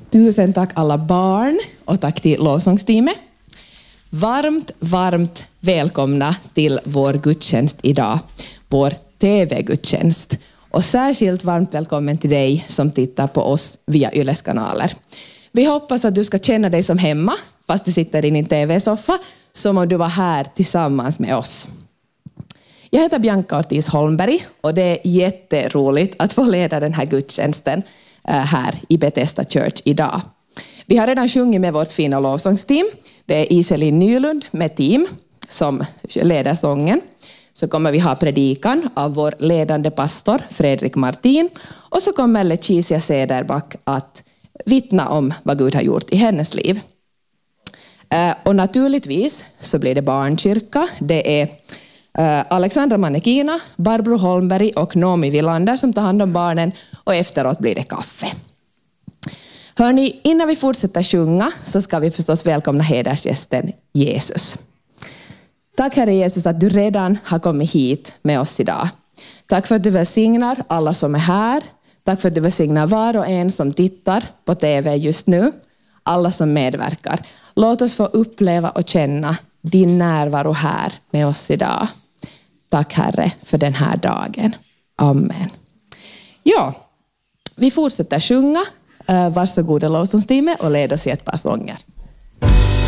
Tusen tack alla barn och tack till lovsångsteamet. Varmt välkomna till vår gudstjänst idag, vår TV-gudstjänst. Och särskilt varmt välkommen till dig som tittar på oss via Yles kanaler. Vi hoppas att du ska känna dig som hemma, fast du sitter i din TV-soffa, som om du var här tillsammans med oss. Jag heter Bianca Ortiz Holmberg och det är jätteroligt att få leda den här gudstjänsten här i Bethesda Church idag. Vi har redan sjungit med vårt fina lovsångsteam. Det är Iselin Nylund med team som leder sången. Så kommer vi ha predikan av vår ledande pastor Fredrik Martin. Och så kommer Leticia Cederback att vittna om vad Gud har gjort i hennes liv. Och naturligtvis så blir det barnkyrka. Det är Alexandra Mannekina, Barbro Holmberg och Nomi Villander som tar hand om barnen. Och efteråt blir det kaffe. Hörni, innan vi fortsätter sjunga så ska vi förstås välkomna hedersgästen Jesus. Tack Herre Jesus att du redan har kommit hit med oss idag. Tack för att du välsignar alla som är här. Tack för att du välsignar var och en som tittar på TV just nu. Alla som medverkar. Låt oss få uppleva och känna din närvaro här med oss idag. Tack Herre för den här dagen. Amen. Ja, vi fortsätter sjunga. Varsågoda lovsångsteamet och led oss i ett par sånger.